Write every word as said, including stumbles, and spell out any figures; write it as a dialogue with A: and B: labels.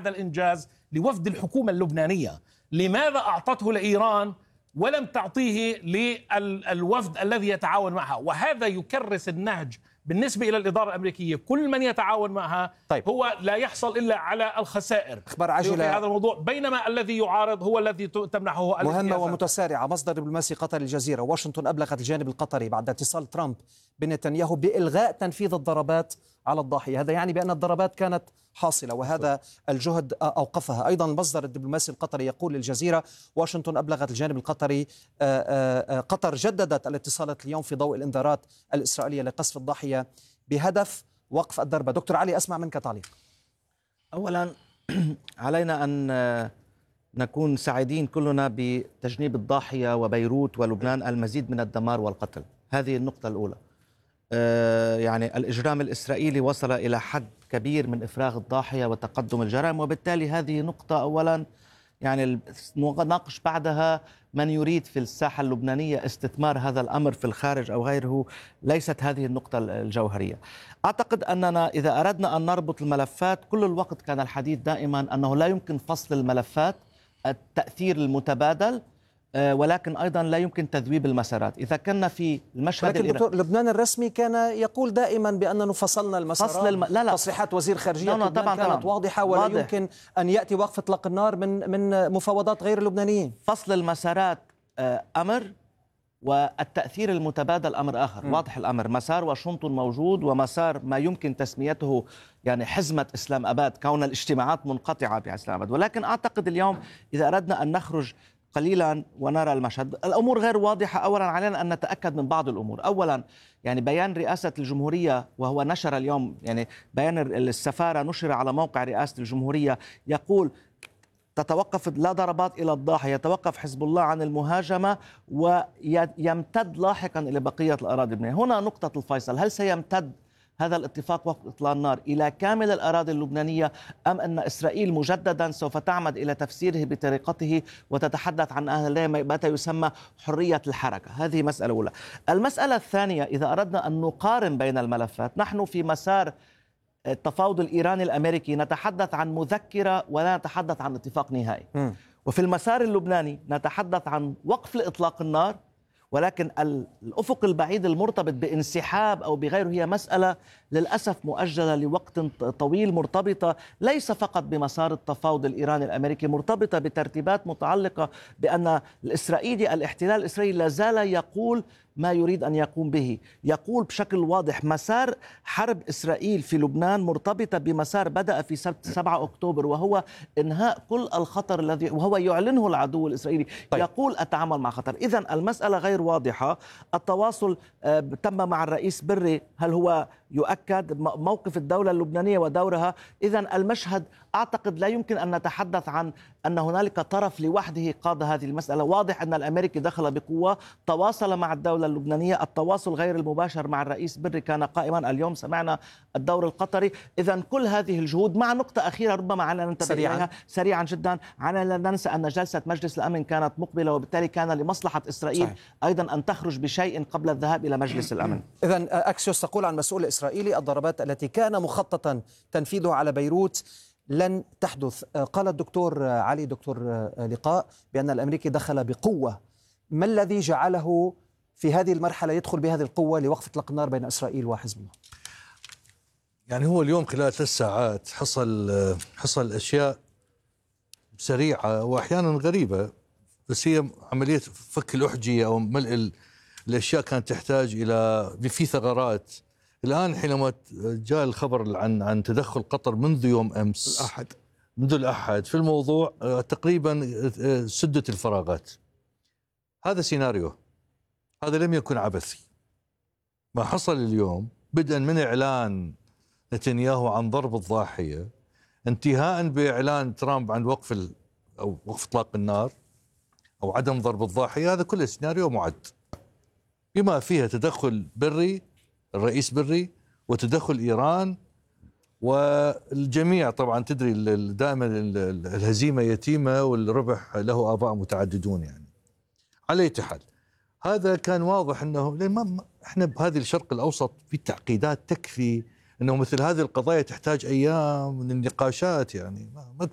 A: هذا الإنجاز لوفد الحكومة اللبنانية؟ لماذا أعطته لإيران ولم تعطيه للوفد الذي يتعاون معها؟ وهذا يكرس النهج بالنسبة إلى الإدارة الأمريكية. كل من يتعاون معها طيب. هو لا يحصل إلا على الخسائر
B: أخبار عاجلة
A: في هذا الموضوع، بينما الذي يعارض هو الذي تمنحه
B: مهمة ومتسارعة. مصدر دبلوماسي قطري الجزيرة: واشنطن أبلغت الجانب القطري بعد اتصال ترامب بنتنياهو بإلغاء تنفيذ الضربات على الضاحية. هذا يعني بأن الضربات كانت حاصلة وهذا الجهد أوقفها. أيضا المصدر الدبلوماسي القطري يقول للجزيرة: واشنطن أبلغت الجانب القطري قطر جددت الاتصالات اليوم في ضوء الإنذارات الإسرائيلية لقصف الضاحية بهدف وقف الضربة. دكتور علي، أسمع منك تعليق.
C: أولا علينا أن نكون سعيدين كلنا بتجنيب الضاحية وبيروت ولبنان المزيد من الدمار والقتل. هذه النقطة الأولى. آه يعني الإجرام الإسرائيلي وصل إلى حد كبير من إفراغ الضاحية وتقدم الجرائم، وبالتالي هذه نقطة أولا يعني نناقش بعدها من يريد في الساحة اللبنانية استثمار هذا الأمر في الخارج أو غيره. ليست هذه النقطة الجوهرية. أعتقد أننا إذا أردنا أن نربط الملفات، كل الوقت كان الحديث دائما أنه لا يمكن فصل الملفات، التأثير المتبادل، ولكن أيضا لا يمكن تذويب المسارات. إذا كنا في المشهد
B: لكن دكتور، لبنان الرسمي كان يقول دائما بأننا فصلنا المسارات.
C: فصل الم... لا لا.
B: تصريحات وزير خارجية
C: لا لا
B: لبنان
C: طبعا
B: كانت
C: طبعا.
B: واضحة، ولا واضح. يمكن أن يأتي وقف إطلاق النار من من مفاوضات غير اللبنانيين.
C: فصل المسارات أمر، والتأثير المتبادل أمر آخر. م. واضح الأمر. مسار واشنطن موجود، ومسار ما يمكن تسميته يعني حزمة إسلام أباد، كون الاجتماعات منقطعة بإسلام أباد. ولكن أعتقد اليوم إذا أردنا أن نخرج قليلا ونرى المشهد، الأمور غير واضحة. أولا علينا أن نتأكد من بعض الأمور. أولا يعني بيان رئاسة الجمهورية، وهو نشر اليوم يعني بيان السفارة نشر على موقع رئاسة الجمهورية، يقول تتوقف لا ضربات إلى الضاحية، يتوقف حزب الله عن المهاجمة ويمتد لاحقا إلى بقية الأراضي اللبنانية. هنا نقطة الفيصل: هل سيمتد هذا الاتفاق وقف إطلاق النار إلى كامل الأراضي اللبنانية، أم أن إسرائيل مجددا سوف تعمد إلى تفسيره بطريقته وتتحدث عن ما يسمى حرية الحركة؟ هذه مسألة أولى. المسألة الثانية، إذا أردنا أن نقارن بين الملفات، نحن في مسار التفاوض الإيراني الأمريكي نتحدث عن مذكرة ولا نتحدث عن اتفاق نهائي. م. وفي المسار اللبناني نتحدث عن وقف لإطلاق النار، ولكن الأفق البعيد المرتبط بانسحاب أو بغيره هي مسألة للأسف مؤجلة لوقت طويل، مرتبطة ليس فقط بمسار التفاوض الإيراني الأمريكي، مرتبطة بترتيبات متعلقة بأن الإسرائيلي الاحتلال الإسرائيلي لا زال يقول ما يريد أن يقوم به. يقول بشكل واضح مسار حرب إسرائيل في لبنان مرتبطة بمسار بدأ في سبعة أكتوبر، وهو إنهاء كل الخطر الذي وهو يعلنه العدو الإسرائيلي. طيب. يقول أتعامل مع خطر. إذن المسألة غير واضحة. التواصل تم مع الرئيس بري، هل هو يؤكد موقف الدولة اللبنانية ودورها؟ إذن المشهد أعتقد لا يمكن أن نتحدث عن أن هنالك طرف لوحده قاد هذه المسألة. واضح أن الأمريكي دخل بقوة، تواصل مع الدولة اللبنانية. التواصل غير المباشر مع الرئيس بري كان قائما، اليوم سمعنا الدور القطري. إذن كل هذه الجهود مع نقطة أخيرة ربما علينا ننتبه إليها سريعا جدا. علينا لا ننسى أن جلسة مجلس الأمن كانت مقبلة، وبالتالي كان لمصلحة إسرائيل صحيح. أيضا أن تخرج بشيء قبل الذهاب إلى مجلس الأمن.
B: إذن أكسيوس تقول عن مسؤول إسرائيلي: الضربات التي كان مخططا تنفيذها على بيروت لن تحدث. قال الدكتور علي، دكتور لقاء، بأن الأمريكي دخل بقوة. ما الذي جعله في هذه المرحلة يدخل بهذه القوة لوقف إطلاق النار بين إسرائيل وحزب الله؟
D: يعني هو اليوم خلال ثلاث ساعات حصل حصل أشياء سريعة وأحيانا غريبة، بس هي عملية فك الأحجية أو ملء الأشياء كانت تحتاج إلى في ثغرات. الآن حينما جاء الخبر عن عن تدخل قطر منذ يوم أمس
E: الأحد
D: منذ الأحد في الموضوع، تقريبا سدت الفراغات. هذا سيناريو، هذا لم يكن عبثي. ما حصل اليوم بدءا من إعلان نتنياهو عن ضرب الضاحية، انتهاء بإعلان ترامب عن وقف ال أو وقف إطلاق النار أو عدم ضرب الضاحية، هذا كله سيناريو معد بما فيها تدخل بري، الرئيس بري، وتدخل إيران، والجميع طبعا تدري دائما الهزيمة يتيمة والربح له آباء متعددون. يعني على أي حال هذا كان واضح أنه لما احنا بهذه الشرق الأوسط في تعقيدات تكفي أنه مثل هذه القضايا تحتاج أيام من النقاشات. يعني ما